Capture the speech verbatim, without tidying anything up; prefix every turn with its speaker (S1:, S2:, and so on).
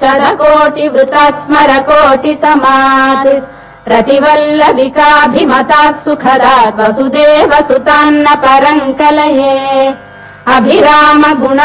S1: षडकोटि वृता स्मर कोटि समात् रतिवल्लविकाभिमतात् सुखदात् वसुदेव सुतान्न परम् कलये अभिराम गुण